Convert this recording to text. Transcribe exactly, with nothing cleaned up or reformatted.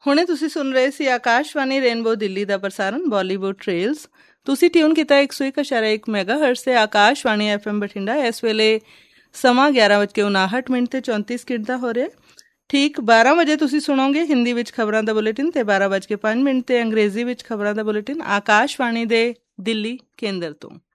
ਹੁਣੇ ਤੁਸੀਂ ਸੁਣ ਰਹੇ ਸੀ ਆਕਾਸ਼ਵਾਣੀ ਰੇਨਬੋ ਦਿੱਲੀ ਦਾ ਪ੍ਰਸਾਰਨ ਬਾਲੀਵੁੱਡ ਟ੍ਰੇਲਸ। ਤੁਸੀਂ ਟਿਊਨ ਕੀਤਾ ਇੱਕ ਸੌ ਇੱਕ ਅਸ਼ਾਰਾ ਇੱਕ ਮੈਗਾ ਹਰਟਸ ਤੇ ਆਕਾਸ਼ਵਾਣੀ ਐਫ ਐਮ ਬਠਿੰਡਾ। ਇਸ ਵੇਲੇ ਸਮਾਂ ਗਿਆਰਾਂ ਵੱਜ ਕੇ ਉਨਾਹਠ ਮਿੰਟ ਤੇ ਚੌਂਤੀ ਸਕਿੰਟ ਦਾ ਹੋ ਰਿਹਾ। ਠੀਕ ਬਾਰਾਂ ਵਜੇ ਤੁਸੀਂ ਸੁਣੋਗੇ ਹਿੰਦੀ ਵਿੱਚ ਖਬਰਾਂ ਦਾ ਬੁਲੇਟਿਨ ਤੇ ਬਾਰਾਂ ਵੱਜ ਕੇ ਪੰਜ ਮਿੰਟ ਤੇ ਅੰਗਰੇਜ਼ੀ ਵਿੱਚ ਖਬਰਾਂ ਦਾ ਬੁਲੇਟਿਨ ਆਕਾਸ਼ਵਾਣੀ ਦੇ ਦਿੱਲੀ ਕੇਂਦਰ ਤੋਂ।